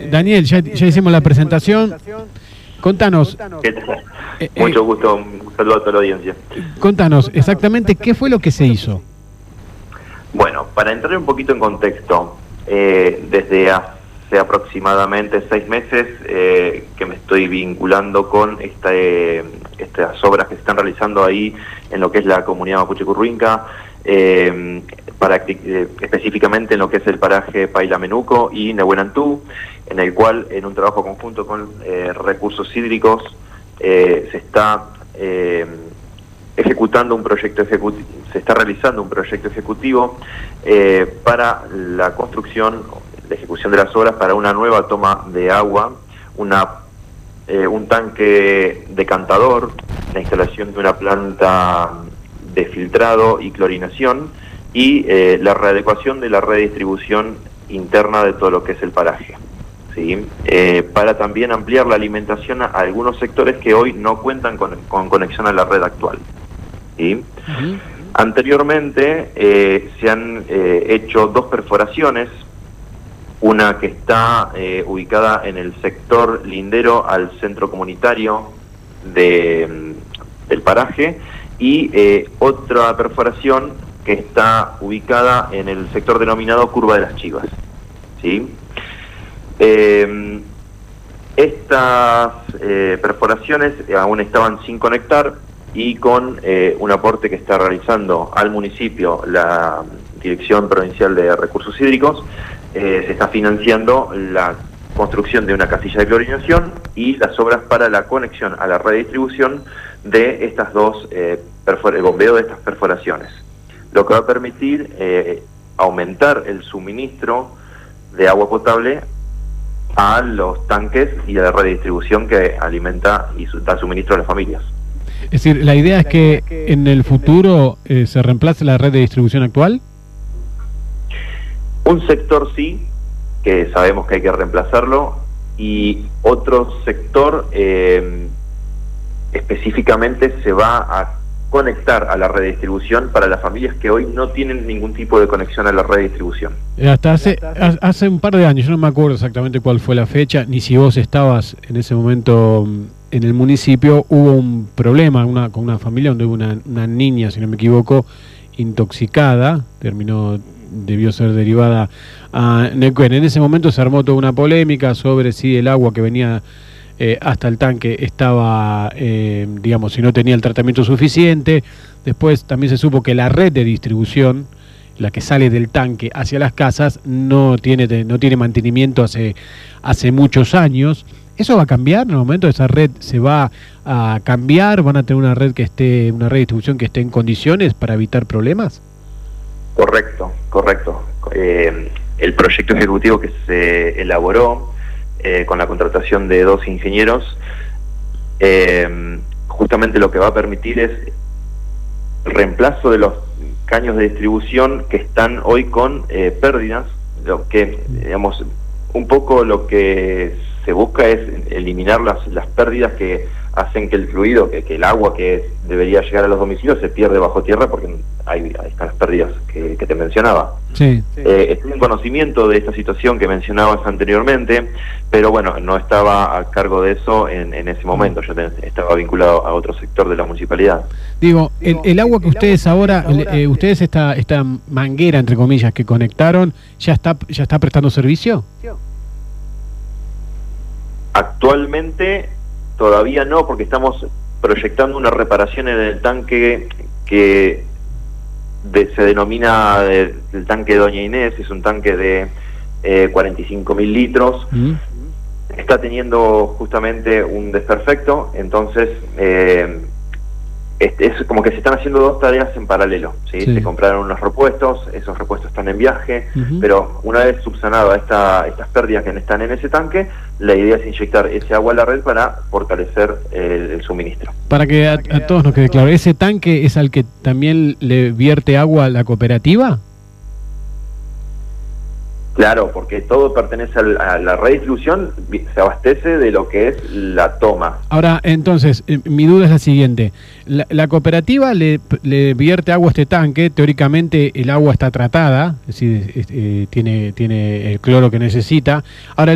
Daniel, ya hicimos la presentación. Contanos. ¿Qué tal? Mucho gusto, un saludo a toda la audiencia. Contanos exactamente qué fue lo que se hizo. Bueno, para entrar un poquito en contexto, desde hace aproximadamente 6 meses que me estoy vinculando con estas obras que se están realizando ahí en lo que es la comunidad Mapuche Curruinca, específicamente en lo que es el paraje Paila Menuco y Nehuenantú, en el cual, en un trabajo conjunto con recursos hídricos, se está ejecutando un proyecto ejecutivo, se está realizando un proyecto ejecutivo para la construcción, la ejecución de las obras para una nueva toma de agua, un tanque decantador, la instalación de una planta de filtrado y clorinación y la readecuación de la red de distribución interna de todo lo que es el paraje, ¿sí? Para también ampliar la alimentación a algunos sectores que hoy no cuentan con conexión a la red actual, ¿sí? Anteriormente se han hecho 2 perforaciones, una que está ubicada en el sector lindero al centro comunitario del paraje, y otra perforación que está ubicada en el sector denominado Curva de las Chivas, ¿sí? Estas perforaciones aún estaban sin conectar, y con un aporte que está realizando al municipio la Dirección Provincial de Recursos Hídricos, se está financiando la construcción de una casilla de clorinación y las obras para la conexión a la red de distribución de estas dos, el bombeo de estas perforaciones, lo que va a permitir aumentar el suministro de agua potable a los tanques y a la red de distribución que alimenta y da suministro a las familias. Es decir, la idea es que en el futuro se reemplace la red de distribución actual. Un sector sí, que sabemos que hay que reemplazarlo, y otro sector específicamente se va a conectar a la red de distribución para las familias que hoy no tienen ningún tipo de conexión a la red de distribución. Hasta hace un par de años, yo no me acuerdo exactamente cuál fue la fecha, ni si vos estabas en ese momento en el municipio, hubo un problema con una familia donde hubo una niña, si no me equivoco, intoxicada, debió ser derivada a Neuquén. En ese momento se armó toda una polémica sobre si el agua que venía hasta el tanque estaba, digamos, si no tenía el tratamiento suficiente. Después también se supo que la red de distribución, la que sale del tanque hacia las casas, no tiene mantenimiento hace muchos años. ¿Eso va a cambiar? En el momento esa red se va a cambiar, van a tener una red de distribución que esté en condiciones para evitar problemas. Correcto. El proyecto ejecutivo que se elaboró con la contratación de 2 ingenieros, justamente lo que va a permitir es el reemplazo de los caños de distribución que están hoy con pérdidas, lo que, digamos, un poco lo que se busca es eliminar las pérdidas que hacen que el fluido, que el agua que debería llegar a los domicilios se pierde bajo tierra, porque ahí están las pérdidas que te mencionaba. Sí. Estoy en conocimiento de esta situación que mencionabas anteriormente, pero bueno, no estaba a cargo de eso en ese momento. Yo estaba vinculado a otro sector de la municipalidad. Digo, el agua que ustedes ahora, ustedes esta manguera, entre comillas, que conectaron, ¿ya está prestando servicio? Actualmente todavía no, porque estamos proyectando una reparación en el tanque que se denomina el tanque Doña Inés. Es un tanque de 45.000 litros. Está teniendo justamente un desperfecto, entonces es como que se están haciendo 2 tareas en paralelo, ¿sí? Se compraron unos repuestos, esos repuestos están en viaje, pero una vez subsanada estas pérdidas que están en ese tanque, la idea es inyectar ese agua a la red para fortalecer el suministro. Para que a todos nos quede claro, ¿ese tanque es al que también le vierte agua a la cooperativa? Claro, porque todo pertenece a la red de distribución, se abastece de lo que es la toma. Ahora, entonces, mi duda es la siguiente. La cooperativa le vierte agua a este tanque, teóricamente el agua está tratada, es decir, tiene el cloro que necesita. Ahora,